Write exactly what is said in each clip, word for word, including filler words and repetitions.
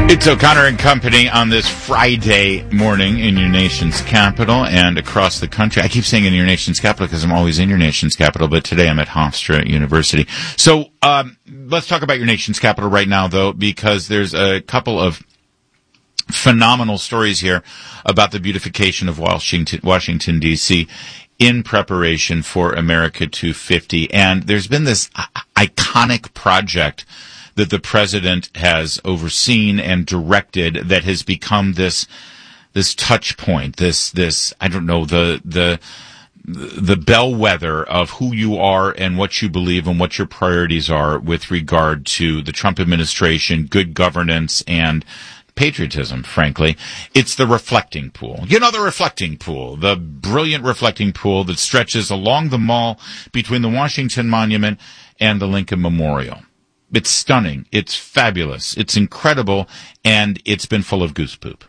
It's O'Connor and Company on this Friday morning in your nation's capital and across the country. I keep saying in your nation's capital because I'm always in your nation's capital, but today I'm at Hofstra University. So um, let's talk about your nation's capital right now, though, because there's a couple of phenomenal stories here about the beautification of Washington, Washington D C in preparation for America two fifty. And there's been this iconic project that the president has overseen and directed that has become this this touch point, this this I don't know, the the the bellwether of who you are and what you believe and what your priorities are with regard to the Trump administration, good governance, and patriotism, frankly. It's the reflecting pool. You know, the reflecting pool, the brilliant reflecting pool that stretches along the mall between the Washington Monument and the Lincoln Memorial. It's stunning. It's fabulous. It's incredible. And it's been full of goose poop.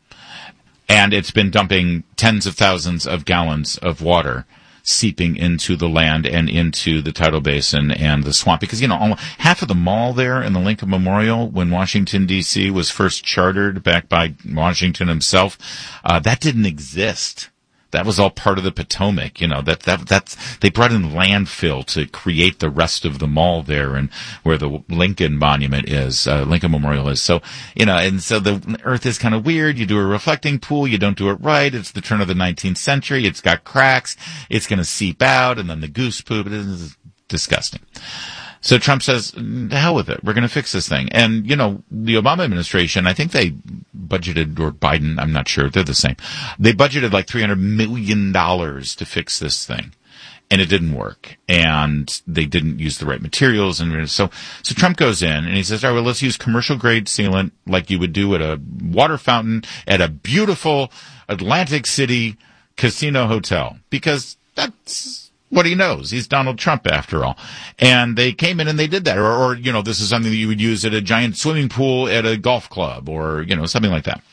And it's been dumping tens of thousands of gallons of water seeping into the land and into the tidal basin and the swamp. Because, you know, almost half of the mall there in the Lincoln Memorial, when Washington, D C was first chartered back by Washington himself, uh, that didn't exist. That was all part of the Potomac, you know, that, that, that's, they brought in landfill to create the rest of the mall there and where the Lincoln Monument is, uh, Lincoln Memorial is. So, you know, and so the earth is kind of weird. You do a reflecting pool, you don't do it right. It's the turn of the nineteenth century. It's got cracks. It's going to seep out, and then the goose poop. It is disgusting. So Trump says, to hell with it. We're going to fix this thing. And, you know, the Obama administration, I think they budgeted, or Biden, I'm not sure, they're the same. They budgeted like three hundred million dollars to fix this thing. And it didn't work. And they didn't use the right materials. And so, so Trump goes in and he says, all right, well, let's use commercial grade sealant like you would do at a water fountain at a beautiful Atlantic City casino hotel. Because that's what he knows. He's Donald Trump, after all. And they came in and they did that. Or, or, you know, this is something that you would use at a giant swimming pool at a golf club or, you know, something like that.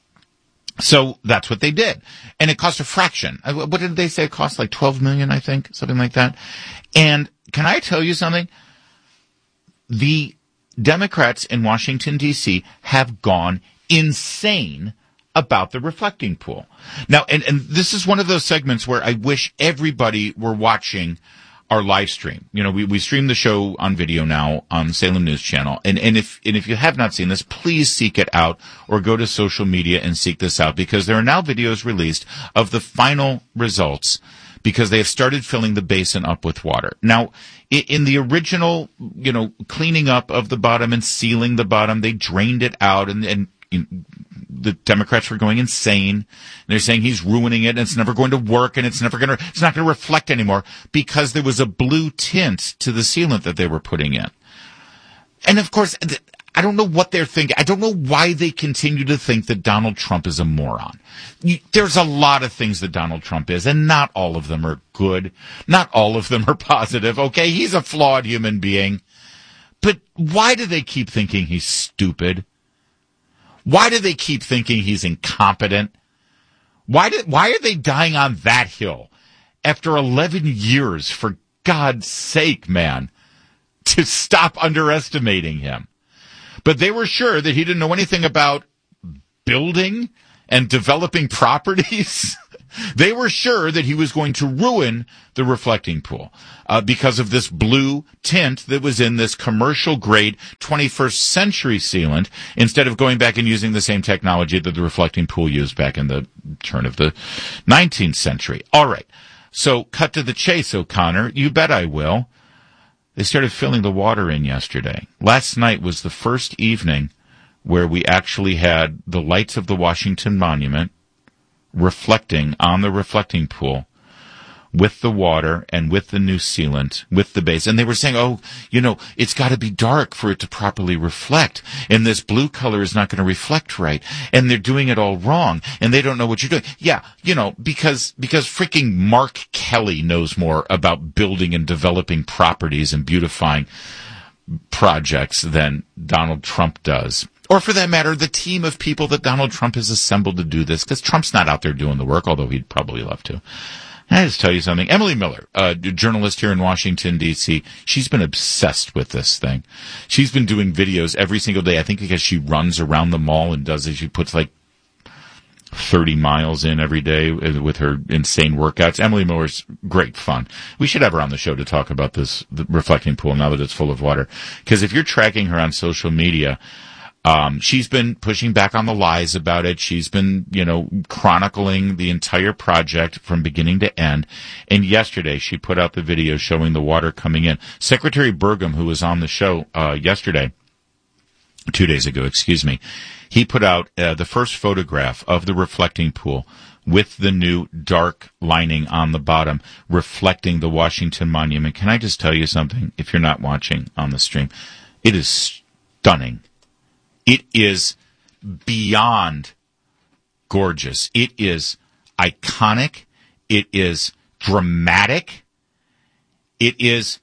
So that's what they did. And it cost a fraction. What did they say? It cost like twelve million dollars, I think, something like that. And can I tell you something? The Democrats in Washington, D C have gone insane about the reflecting pool. Now, and, and this is one of those segments where I wish everybody were watching our live stream. You know, we, we stream the show on video now on the Salem News Channel. And, and if, and if you have not seen this, please seek it out or go to social media and seek this out, because there are now videos released of the final results, because they have started filling the basin up with water. Now, in the original, you know, cleaning up of the bottom and sealing the bottom, they drained it out, and, and you know, the Democrats were going insane. They're saying he's ruining it and it's never going to work and it's never going to, it's not going to reflect anymore, because there was a blue tint to the sealant that they were putting in. And of course, I don't know what they're thinking. I don't know why they continue to think that Donald Trump is a moron. There's a lot of things that Donald Trump is, and not all of them are good. Not all of them are positive. Okay, he's a flawed human being. But why do they keep thinking he's stupid? Why do they keep thinking he's incompetent? Why did, why are they dying on that hill after eleven years, for God's sake, man, to stop underestimating him? But they were sure that he didn't know anything about building and developing properties. They were sure that he was going to ruin the reflecting pool uh, because of this blue tint that was in this commercial-grade twenty-first century sealant, instead of going back and using the same technology that the reflecting pool used back in the turn of the nineteenth century. All right. So cut to the chase, O'Connor. You bet I will. They started filling the water in yesterday. Last night was the first evening where we actually had the lights of the Washington Monument reflecting on the reflecting pool with the water and with the new sealant, with the base. And they were saying, oh, you know, it's got to be dark for it to properly reflect. And this blue color is not going to reflect right. And they're doing it all wrong. And they don't know what you're doing. Yeah, you know, because, because freaking Mark Kelly knows more about building and developing properties and beautifying projects than Donald Trump does. Or for that matter, the team of people that Donald Trump has assembled to do this, because Trump's not out there doing the work, although he'd probably love to. I just tell you something. Emily Miller, a journalist here in Washington, D C, she's been obsessed with this thing. She's been doing videos every single day, I think because she runs around the mall and does it. She puts like thirty miles in every day with her insane workouts. Emily Miller's great fun. We should have her on the show to talk about this the reflecting pool now that it's full of water. Because if you're tracking her on social media, Um, she's been pushing back on the lies about it. She's been, you know, chronicling the entire project from beginning to end. And yesterday she put out the video showing the water coming in. Secretary Burgum, who was on the show uh, yesterday, two days ago, excuse me, he put out uh, the first photograph of the reflecting pool with the new dark lining on the bottom reflecting the Washington Monument. Can I just tell you something? If you're not watching on the stream, it is stunning. It is beyond gorgeous. It is iconic. It is dramatic. It is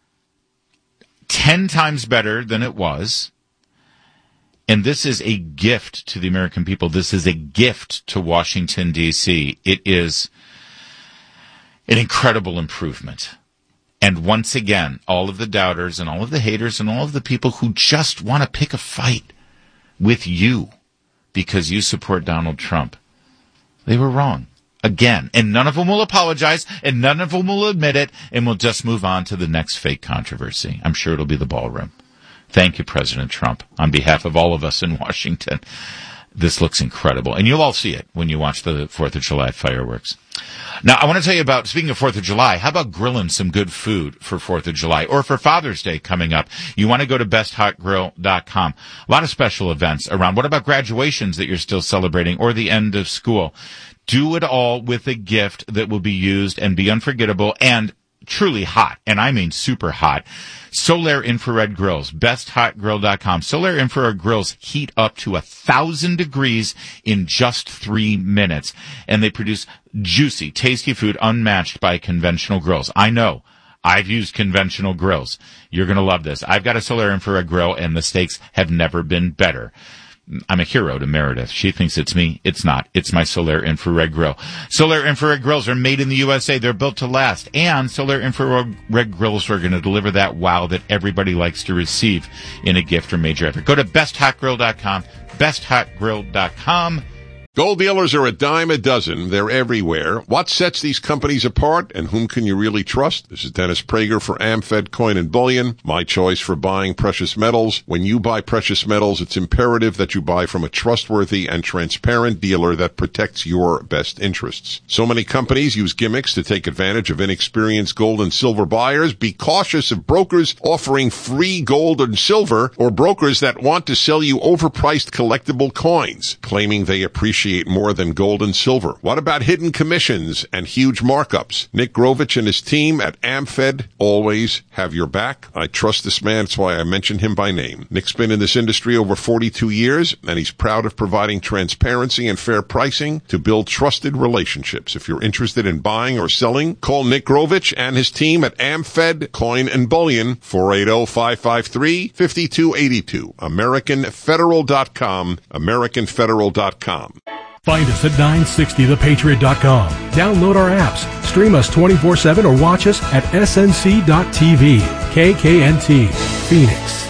ten times better than it was. And this is a gift to the American people. This is a gift to Washington, D C. It is an incredible improvement. And once again, all of the doubters and all of the haters and all of the people who just want to pick a fight with you because you support Donald Trump, they were wrong again. And none of them will apologize, and none of them will admit it, and we'll just move on to the next fake controversy. I'm sure it'll be the ballroom. Thank you, President Trump, on behalf of all of us in Washington. This looks incredible, and you'll all see it when you watch the fourth of July fireworks. Now, I want to tell you about, speaking of fourth of July, how about grilling some good food for fourth of July or for Father's Day coming up? You want to go to best hot grill dot com. A lot of special events around. What about graduations that you're still celebrating or the end of school? Do it all with a gift that will be used and be unforgettable and truly hot, and I mean super hot. Solaire Infrared Grills, best hot grill dot com. Solaire Infrared Grills heat up to a thousand degrees in just three minutes, and they produce juicy, tasty food unmatched by conventional grills. I know. I've used conventional grills. You're going to love this. I've got a Solaire Infrared Grill, and the steaks have never been better. I'm a hero to Meredith. She thinks it's me. It's not. It's my Solaire Infrared Grill. Solaire Infrared Grills are made in the U S A. They're built to last. And Solaire Infrared Grills are going to deliver that wow that everybody likes to receive in a gift or major effort. Go to best hot grill dot com, best hot grill dot com. Gold dealers are a dime a dozen. They're everywhere. What sets these companies apart, and whom can you really trust? This is Dennis Prager for AmFed Coin and Bullion, my choice for buying precious metals. When you buy precious metals, it's imperative that you buy from a trustworthy and transparent dealer that protects your best interests. So many companies use gimmicks to take advantage of inexperienced gold and silver buyers. Be cautious of brokers offering free gold and silver or brokers that want to sell you overpriced collectible coins, claiming they appreciate more than gold and silver. What about hidden commissions and huge markups? Nick Grovich and his team at AmFed always have your back. I trust this man. That's why I mention him by name. Nick's been in this industry over forty-two years, and he's proud of providing transparency and fair pricing to build trusted relationships. If you're interested in buying or selling, call Nick Grovich and his team at AmFed Coin and Bullion, four eight zero, five five three, five two eight two. American Federal dot com, American Federal dot com. Find us at nine sixty the patriot dot com. Download our apps, stream us twenty-four seven, or watch us at S N C dot T V. K K N T, Phoenix.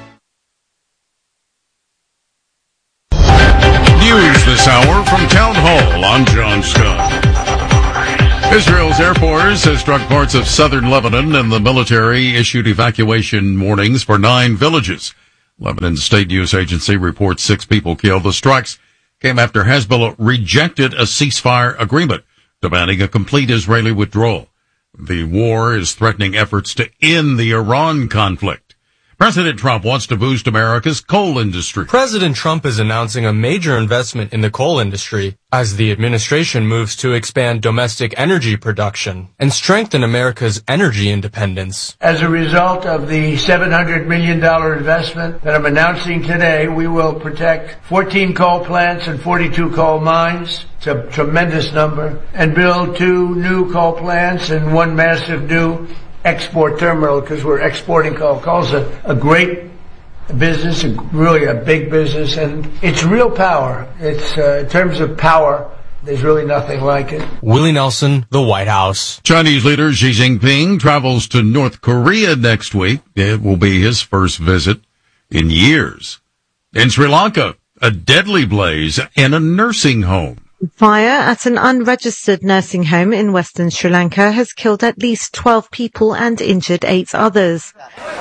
News this hour from Town Hall. I'm John Scott. Israel's Air Force has struck parts of southern Lebanon, and the military issued evacuation warnings for nine villages. Lebanon's state news agency reports six people killed. The strikes came after Hezbollah rejected a ceasefire agreement, demanding a complete Israeli withdrawal. The war is threatening efforts to end the Iran conflict. President Trump wants to boost America's coal industry. President Trump is announcing a major investment in the coal industry as the administration moves to expand domestic energy production and strengthen America's energy independence. As a result of the seven hundred million dollars investment that I'm announcing today, we will protect fourteen coal plants and forty-two coal mines. It's a tremendous number. And build two new coal plants and one massive new export terminal, because we're exporting coal. Coal's a, a great business, a, really a big business, and it's real power. It's uh, in terms of power, There's really nothing like it. Willie Nelson, the White House. Chinese leader Xi Jinping travels to North Korea next week. It will be his first visit in years. In Sri Lanka, a deadly blaze in a nursing home. Fire at an unregistered nursing home in western Sri Lanka has killed at least twelve people and injured eight others.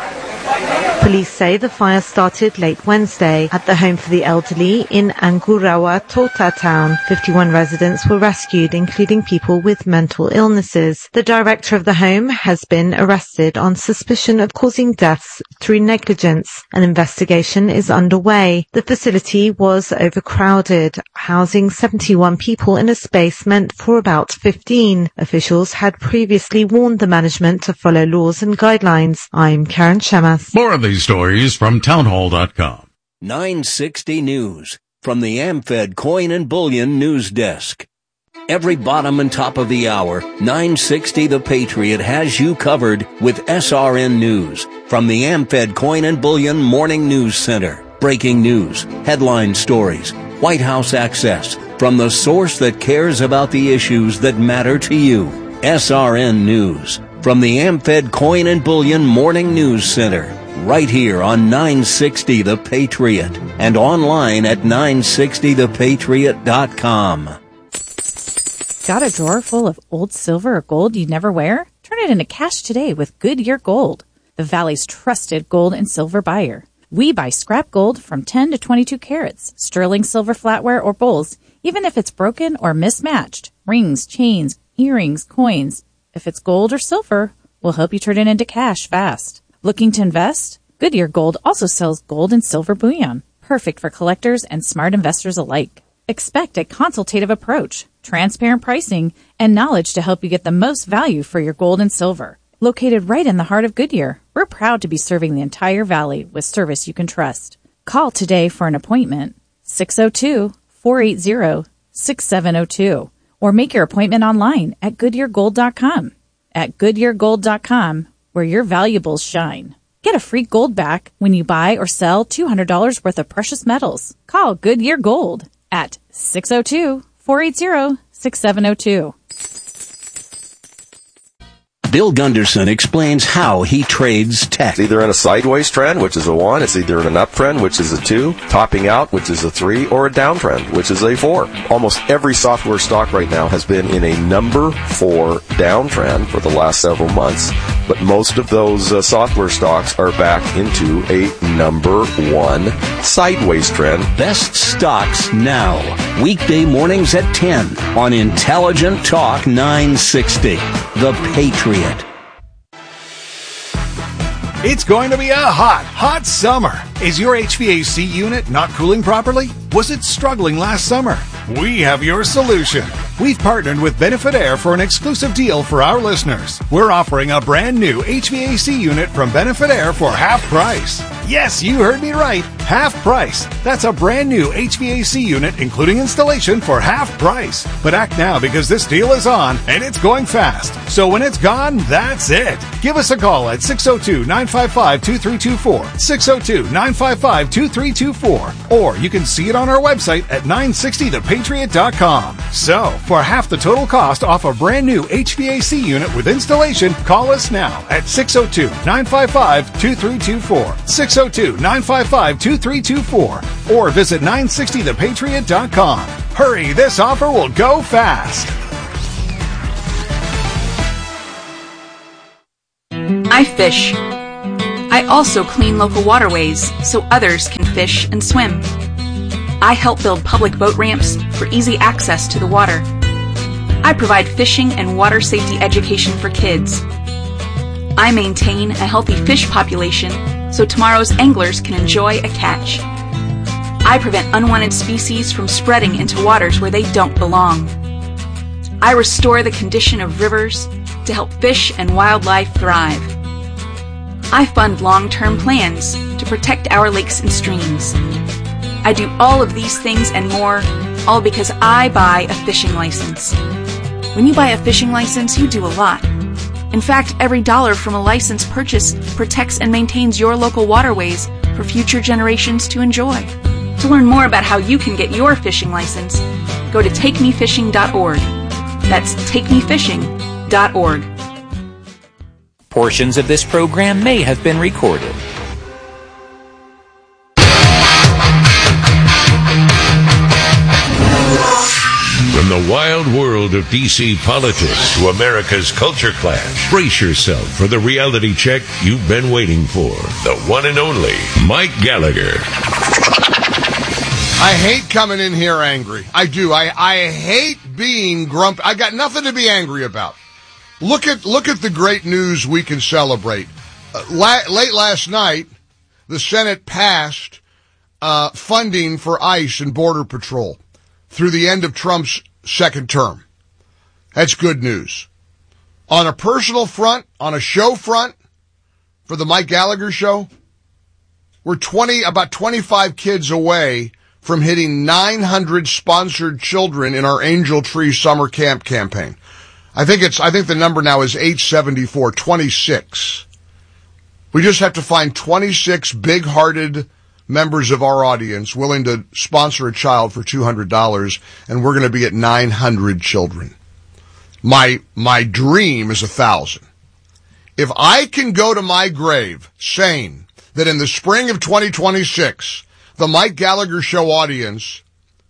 Police say the fire started late Wednesday at the home for the elderly in Angurawa Tota town. fifty-one residents were rescued, including people with mental illnesses. The director of the home has been arrested on suspicion of causing deaths through negligence. An investigation is underway. The facility was overcrowded, housing seventy-one people in a space meant for about fifteen. Officials had previously warned the management to follow laws and guidelines. I'm Karen Shemas. More of these stories from townhall dot com. nine sixty News from the AmFed Coin and Bullion News Desk. Every bottom and top of the hour, nine sixty The Patriot has you covered with S R N News from the AmFed Coin and Bullion Morning News Center. Breaking news, headline stories, White House access from the source that cares about the issues that matter to you. S R N News from the AmFed Coin and Bullion Morning News Center. Right here on nine sixty The Patriot and online at nine sixty the patriot dot com. Got a drawer full of old silver or gold you never wear? Turn it into cash today with Goodyear Gold, the Valley's trusted gold and silver buyer. We buy scrap gold from ten to twenty-two carats, sterling silver flatware or bowls, even if it's broken or mismatched. Rings, chains, earrings, coins. If it's gold or silver, we'll help you turn it into cash fast. Looking to invest? Goodyear Gold also sells gold and silver bullion, perfect for collectors and smart investors alike. Expect a consultative approach, transparent pricing, and knowledge to help you get the most value for your gold and silver. Located right in the heart of Goodyear, we're proud to be serving the entire valley with service you can trust. Call today for an appointment, six oh two, four eight zero, six seven oh two, or make your appointment online at goodyear gold dot com. At goodyear gold dot com, where your valuables shine. Get a free gold back when you buy or sell two hundred dollars worth of precious metals. Call Goodyear Gold at six oh two, four eight zero, six seven oh two. Bill Gunderson explains how he trades tech. It's either in a sideways trend, which is a one. It's either in an uptrend, which is a two. Topping out, which is a three. Or a downtrend, which is a four. Almost every software stock right now has been in a number four downtrend for the last several months. But most of those uh, software stocks are back into a number one sideways trend. Best stocks now. Weekday mornings at ten on Intelligent Talk nine sixty. The Patriot. It's going to be a hot, hot summer. Is your H V A C unit not cooling properly? Was it struggling last summer? We have your solution. We've partnered with Benefit Air for an exclusive deal for our listeners. We're offering a brand new H V A C unit from Benefit Air for half price. Yes, you heard me right. Half price. That's a brand new H V A C unit, including installation, for half price. But act now because this deal is on and it's going fast. So when it's gone, that's it. Give us a call at six oh two, nine five five, two three two four, six oh two, nine five five, two three two four, or you can see it on our website at nine sixty the patriot dot com. So, for half the total cost off a brand new H V A C unit with installation, call us now at six oh two, nine five five, two three two four, six oh two, nine five five, two three two four, or visit nine sixty the patriot dot com. Hurry, this offer will go fast. I fish. I also clean local waterways so others can fish and swim. I help build public boat ramps for easy access to the water. I provide fishing and water safety education for kids. I maintain a healthy fish population so tomorrow's anglers can enjoy a catch. I prevent unwanted species from spreading into waters where they don't belong. I restore the condition of rivers to help fish and wildlife thrive. I fund long-term plans to protect our lakes and streams. I do all of these things and more, all because I buy a fishing license. When you buy a fishing license, you do a lot. In fact, every dollar from a license purchase protects and maintains your local waterways for future generations to enjoy. To learn more about how you can get your fishing license, go to take me fishing dot org. That's take me fishing dot org. Portions of this program may have been recorded. From the wild world of D C politics to America's culture clash, brace yourself for the reality check you've been waiting for. The one and only Mike Gallagher. I hate coming in here angry. I do. I, I hate being grumpy. I got nothing to be angry about. Look at look at the great news we can celebrate. Uh, la- late last night, the Senate passed uh, funding for ICE and Border Patrol through the end of Trump's second term. That's good news. On a personal front, on a show front, for the Mike Gallagher Show, we're twenty, about twenty-five kids away from hitting nine hundred sponsored children in our Angel Tree Summer Camp campaign. I think it's, I think the number now is eight seventy-four, twenty-six. We just have to find twenty-six big-hearted members of our audience willing to sponsor a child for two hundred dollars, and we're going to be at nine hundred children. My, my dream is a thousand. If I can go to my grave saying that in the spring of twenty twenty-six, the Mike Gallagher Show audience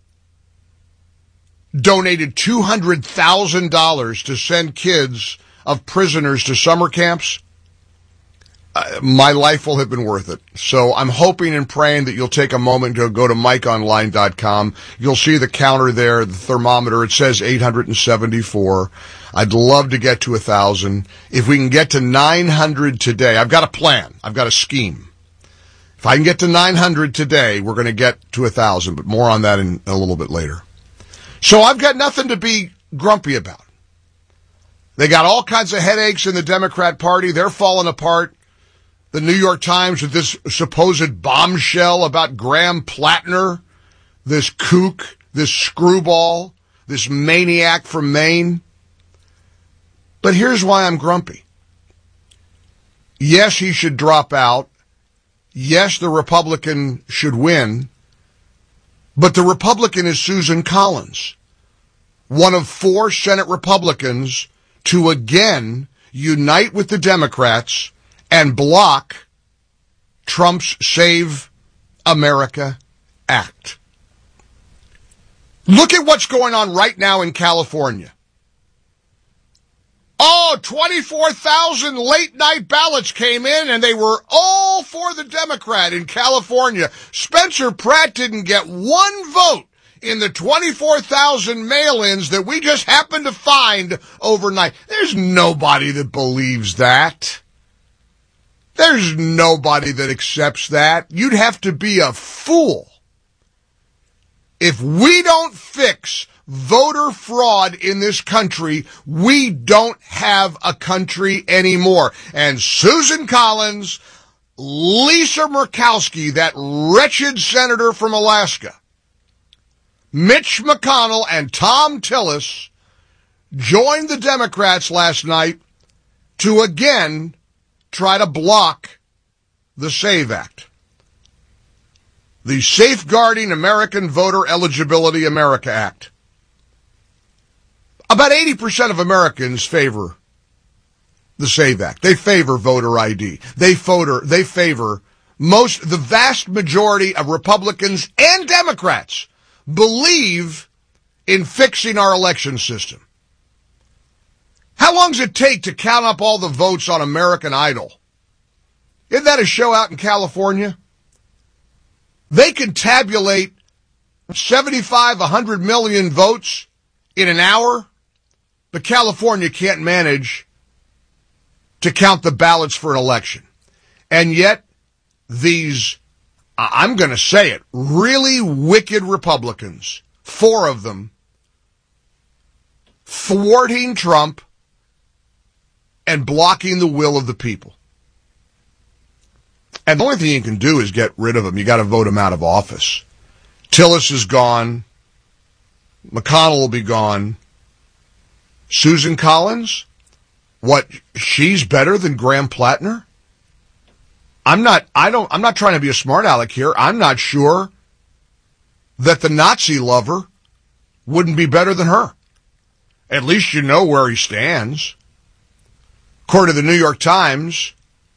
donated two hundred thousand dollars to send kids of prisoners to summer camps, uh, my life will have been worth it. So I'm hoping and praying that you'll take a moment to go to mike online dot com. You'll see the counter there, the thermometer. It says eight hundred seventy-four. I'd love to get to one thousand. If we can get to nine hundred today, I've got a plan. I've got a scheme. If I can get to nine hundred today, we're going to get to one thousand, but more on that in a little bit later. So I've got nothing to be grumpy about. They got all kinds of headaches in the Democrat Party. They're falling apart. The New York Times with this supposed bombshell about Graham Plattner, this kook, this screwball, this maniac from Maine. But here's why I'm grumpy. Yes, he should drop out. Yes, the Republican should win. But the Republican is Susan Collins, one of four Senate Republicans to again unite with the Democrats and block Trump's Save America Act. Look at what's going on right now in California. Oh, twenty-four thousand late-night ballots came in, and they were all for the Democrat in California. Spencer Pratt didn't get one vote in the twenty-four thousand mail-ins that we just happened to find overnight. There's nobody that believes that. There's nobody that accepts that. You'd have to be a fool. If we don't fix voter fraud in this country, we don't have a country anymore. And Susan Collins, Lisa Murkowski, that wretched senator from Alaska, Mitch McConnell, and Tom Tillis joined the Democrats last night to again try to block the SAVE Act, the Safeguarding American Voter Eligibility America Act. About eighty percent of Americans favor the SAVE Act. They favor voter I D. They favor, they favor most, the vast majority of Republicans and Democrats believe in fixing our election system. How long does it take to count up all the votes on American Idol? Isn't that a show out in California? They can tabulate seventy-five, one hundred million votes in an hour. But California can't manage to count the ballots for an election. And yet, these, I'm going to say it, really wicked Republicans, four of them, thwarting Trump and blocking the will of the people. And the only thing you can do is get rid of him. You got to vote him out of office. Tillis is gone. McConnell will be gone. Susan Collins, what, she's better than Graham Plattner? I'm not, I don't, I'm not trying to be a smart aleck here. I'm not sure that the Nazi lover wouldn't be better than her. At least you know where he stands. According to the New York Times,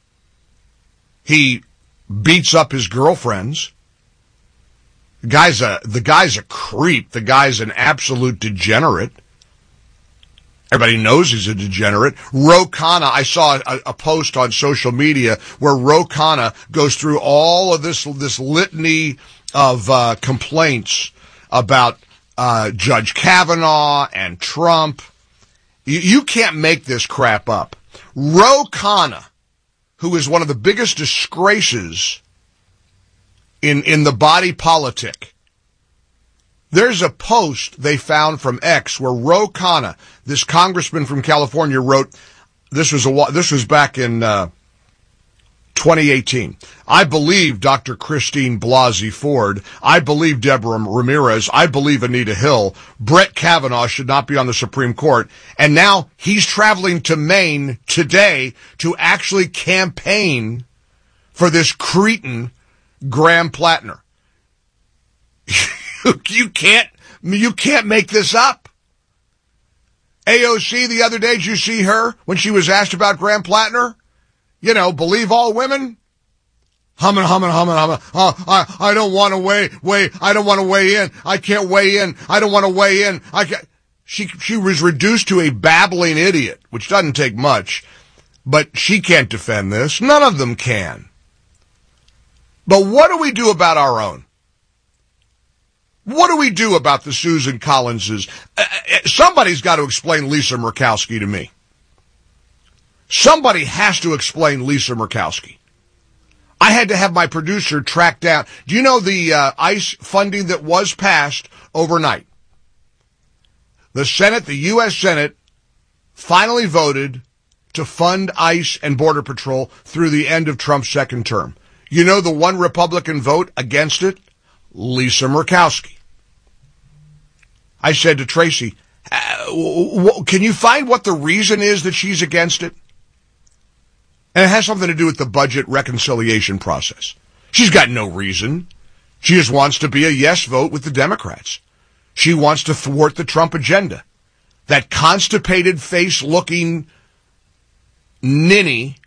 he beats up his girlfriends. The guy's a, the guy's a creep. The guy's an absolute degenerate. Everybody knows he's a degenerate. Ro Khanna, I saw a, a post on social media where Ro Khanna goes through all of this, this litany of uh, complaints about uh, Judge Kavanaugh and Trump. You, you can't make this crap up. Ro Khanna, who is one of the biggest disgraces in, in the body politic. There's a post they found from X where Ro Khanna, this congressman from California, wrote, this was a, this was back in, uh, twenty eighteen. I believe Doctor Christine Blasey Ford. I believe Deborah Ramirez. I believe Anita Hill. Brett Kavanaugh should not be on the Supreme Court. And now he's traveling to Maine today to actually campaign for this cretin, Graham Plattner. You can't, you can't make this up. A O C the other day, did you see her when she was asked about Graham Plattner? You know, believe all women? Humming, humming, humming, humming. Oh, I, I don't want to weigh, weigh, I don't want to weigh in. I can't weigh in. I don't want to weigh in. I can't. She, she was reduced to a babbling idiot, which doesn't take much, but she can't defend this. None of them can. But what do we do about our own? What do we do about the Susan Collinses? Uh, somebody's got to explain Lisa Murkowski to me. Somebody has to explain Lisa Murkowski. I had to have my producer track down. Do you know the uh, ICE funding that was passed overnight? The Senate, the U S Senate, finally voted to fund ICE and Border Patrol through the end of Trump's second term. You know the one Republican vote against it? Lisa Murkowski. I said to Tracy, uh, w- w- can you find what the reason is that she's against it? And it has something to do with the budget reconciliation process. She's got no reason. She just wants to be a yes vote with the Democrats. She wants to thwart the Trump agenda. That constipated face-looking ninny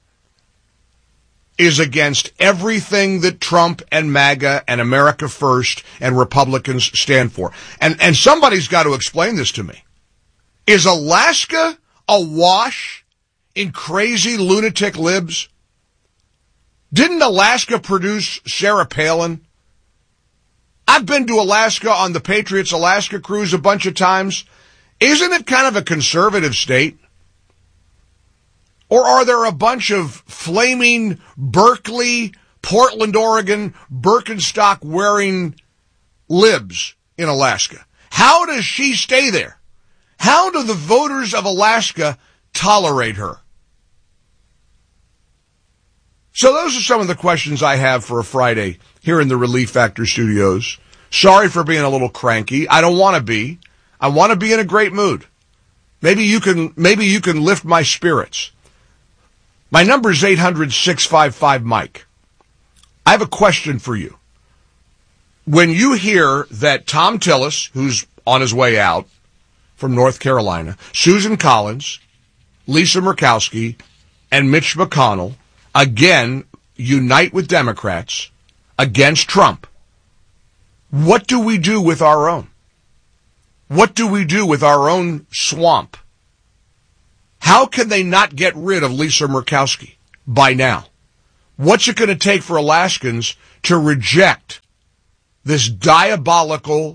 is against everything that Trump and MAGA and America First and Republicans stand for. And, and somebody's got to explain this to me. Is Alaska awash in crazy lunatic libs? Didn't Alaska produce Sarah Palin? I've been to Alaska on the Patriots Alaska cruise a bunch of times. Isn't it kind of a conservative state? Or are there a bunch of flaming Berkeley, Portland, Oregon, Birkenstock-wearing libs in Alaska? How does she stay there? How do the voters of Alaska tolerate her? So those are some of the questions I have for a Friday here in the Relief Factor studios. Sorry for being a little cranky. I don't want to be. I want to be in a great mood. Maybe you can, maybe you can lift my spirits. My number is eight hundred, six five five, Mike. I have a question for you. When you hear that Tom Tillis, who's on his way out from North Carolina, Susan Collins, Lisa Murkowski, and Mitch McConnell again unite with Democrats against Trump, what do we do with our own? What do we do with our own swamp? How can they not get rid of Lisa Murkowski by now? What's it going to take for Alaskans to reject this diabolical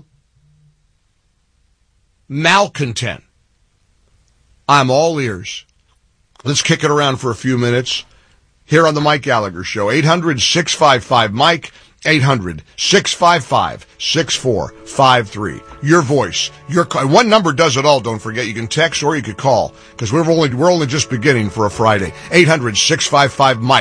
malcontent? I'm all ears. Let's kick it around for a few minutes here on the Mike Gallagher Show. eight hundred, six five five, Mike. eight hundred, six five five, six four five three. Your voice, your call. One number does it all. Don't forget, you can text or you could call because we're only we're only just beginning for a Friday. eight hundred, six five five, Mike.